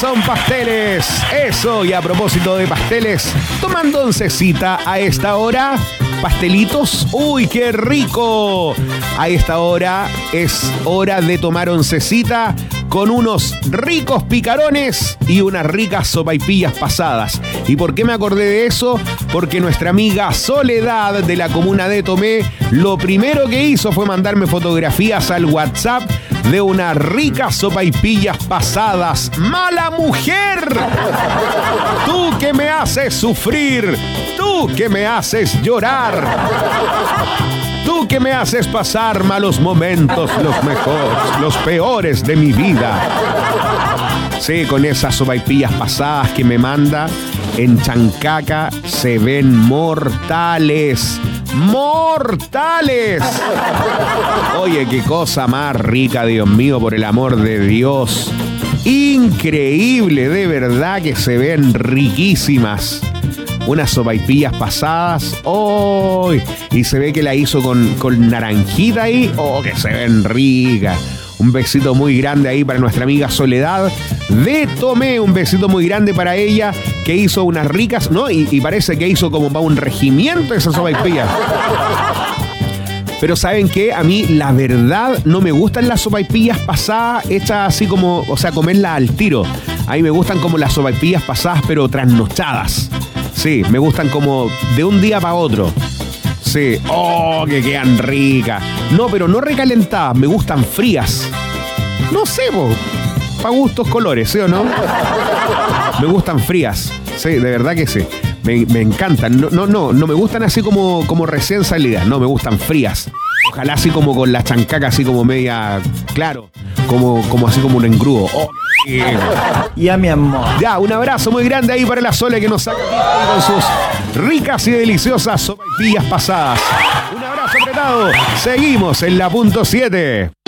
son pasteles. Eso, y a propósito de pasteles, tomando oncecita a esta hora. Pastelitos, uy, qué rico. A esta hora es hora de tomar oncecita con unos ricos picarones y unas ricas sopaipillas pasadas. ¿Y por qué me acordé de eso? Porque nuestra amiga Soledad de la comuna de Tomé, lo primero que hizo fue mandarme fotografías al WhatsApp de unas ricas sopaipillas pasadas. ¡Mala mujer! Tú que me haces sufrir, tú que me haces llorar, tú que me haces pasar malos momentos, los mejores, los peores de mi vida. Sí, con esas sopaipillas pasadas que me manda en Chancaca se ven mortales. ¡Mortales! Oye, qué cosa más rica, Dios mío, por el amor de Dios. Increíble, de verdad que se ven riquísimas. Unas sopaipillas pasadas. ¡Oh! Y se ve que la hizo con naranjita ahí. ¡Oh, que se ven ricas! Un besito muy grande ahí para nuestra amiga Soledad de Tomé. Un besito muy grande para ella, que hizo unas ricas, ¿no? Y parece que hizo como para un regimiento esas sopaipillas. Pero ¿saben qué? A mí, la verdad, no me gustan las sopaipillas pasadas hechas así como, o sea, comerlas al tiro. A mí me gustan como las sopaipillas pasadas, pero trasnochadas. Sí, me gustan como de un día para otro. Sí, oh, que quedan ricas. No, pero no recalentadas, me gustan frías. No sé, para gustos colores, ¿sí o no? Me gustan frías, sí, de verdad que sí. Me encantan. No me gustan así como recién salidas, no, me gustan frías. Ojalá así como con la chancaca, así como media, claro, como así como un engrudo. Oh, ya, mi amor. Ya, un abrazo muy grande ahí para la Sole que nos saca aquí con sus ricas y deliciosas sopaipillas pasadas. Un abrazo apretado. Seguimos en la punto 7.